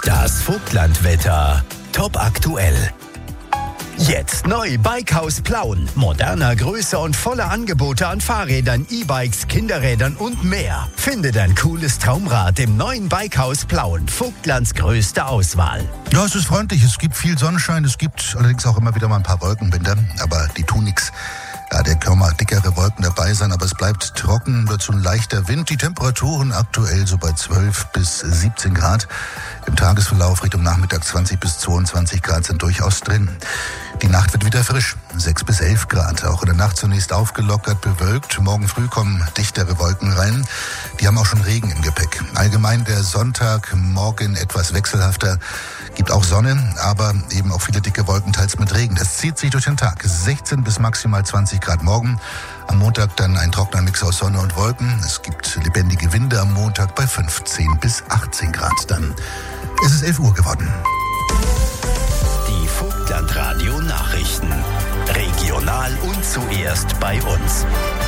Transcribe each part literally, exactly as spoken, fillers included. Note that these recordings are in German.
Das Vogtlandwetter. Top aktuell. Jetzt neu Bikehaus Plauen. Moderner, größer und voller Angebote an Fahrrädern, E-Bikes, Kinderrädern und mehr. Finde dein cooles Traumrad im neuen Bikehaus Plauen. Vogtlands größte Auswahl. Ja, es ist freundlich. Es gibt viel Sonnenschein. Es gibt allerdings auch immer wieder mal ein paar Wolkenbänder. Aber die tun nichts. Ja, der können mal dickere Wolken dabei sein, aber es bleibt trocken, dazu ein leichter Wind. Die Temperaturen aktuell so bei zwölf bis siebzehn Grad. Im Tagesverlauf Richtung Nachmittag zwanzig bis zweiundzwanzig Grad sind durchaus drin. Die Nacht wird wieder frisch, sechs bis elf Grad. Auch in der Nacht zunächst aufgelockert, bewölkt. Morgen früh kommen dichtere Wolken rein. Die haben auch schon Regen im Gepäck. Allgemein der Sonntag, morgen etwas wechselhafter. Gibt auch Sonne, aber eben auch viele dicke Wolken, teils mit Regen. Das zieht sich durch den Tag. sechzehn bis maximal zwanzig Grad morgen. Am Montag dann ein trockener Mix aus Sonne und Wolken. Es gibt lebendige Winde am Montag bei fünfzehn bis achtzehn Grad dann. Es ist elf Uhr geworden. Die Vogtlandradio Nachrichten. Regional und zuerst bei uns.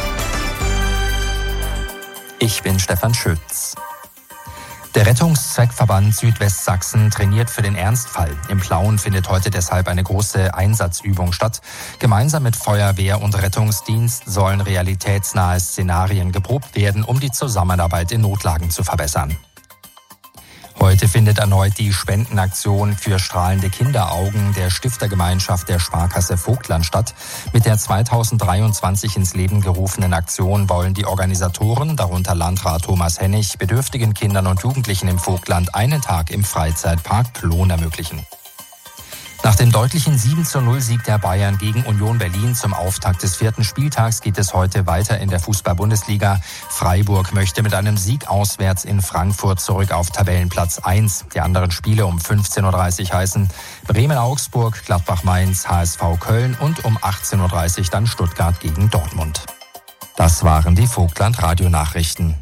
Ich bin Stefan Schütz. Der Rettungszweckverband Südwestsachsen trainiert für den Ernstfall. Im Plauen findet heute deshalb eine große Einsatzübung statt. Gemeinsam mit Feuerwehr und Rettungsdienst sollen realitätsnahe Szenarien geprobt werden, um die Zusammenarbeit in Notlagen zu verbessern. Heute findet erneut die Spendenaktion für strahlende Kinderaugen der Stiftergemeinschaft der Sparkasse Vogtland statt. Mit der zweitausenddreiundzwanzig ins Leben gerufenen Aktion wollen die Organisatoren, darunter Landrat Thomas Hennig, bedürftigen Kindern und Jugendlichen im Vogtland einen Tag im Freizeitpark Plon ermöglichen. Nach dem deutlichen sieben zu null Sieg der Bayern gegen Union Berlin zum Auftakt des vierten Spieltags geht es heute weiter in der Fußball-Bundesliga. Freiburg möchte mit einem Sieg auswärts in Frankfurt zurück auf Tabellenplatz eins. Die anderen Spiele um fünfzehn Uhr dreißig heißen Bremen-Augsburg, Gladbach-Mainz, H S V Köln und um achtzehn Uhr dreißig dann Stuttgart gegen Dortmund. Das waren die Vogtland-Radio-Nachrichten.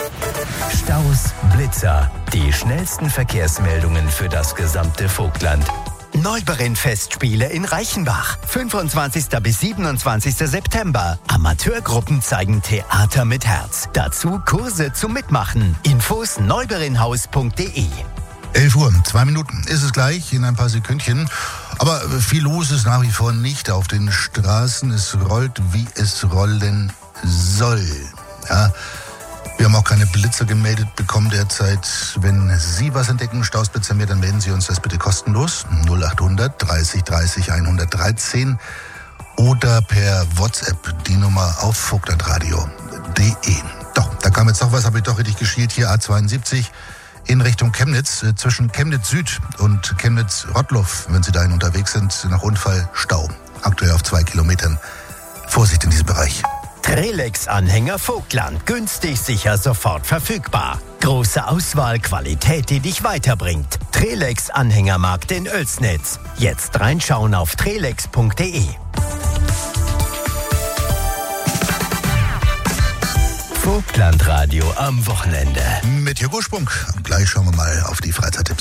Staus, Blitzer. Die schnellsten Verkehrsmeldungen für das gesamte Vogtland. Neuberen-Festspiele in Reichenbach. fünfundzwanzigsten bis siebenundzwanzigsten September. Amateurgruppen zeigen Theater mit Herz. Dazu Kurse zum Mitmachen. Infos neuberinhaus punkt de. elf Uhr, zwei Minuten ist es gleich, in ein paar Sekündchen. Aber viel los ist nach wie vor nicht auf den Straßen. Es rollt, wie es rollen soll. Ja. Wir haben auch keine Blitzer gemeldet bekommen derzeit. Wenn Sie was entdecken, Stausblitzer mehr, dann melden Sie uns das bitte kostenlos. null achthundert dreißig dreißig hundertdreizehn oder per WhatsApp die Nummer auf vogtlandradio punkt de. Doch, da kam jetzt noch was, habe ich doch richtig geschielt. Hier A zweiundsiebzig in Richtung Chemnitz, äh, zwischen Chemnitz Süd und Chemnitz Rottluff, wenn Sie dahin unterwegs sind, nach Unfall Stau. Aktuell auf zwei Kilometern. Vorsicht in diesem Bereich. Trelex-Anhänger Vogtland. Günstig, sicher, sofort verfügbar. Große Auswahl, Qualität, die dich weiterbringt. Trelex-Anhängermarkt in Oelsnitz. Jetzt reinschauen auf trelex punkt de. Vogtlandradio am Wochenende. Mit Jürgen Sprung. Gleich schauen wir mal auf die Freizeittipps.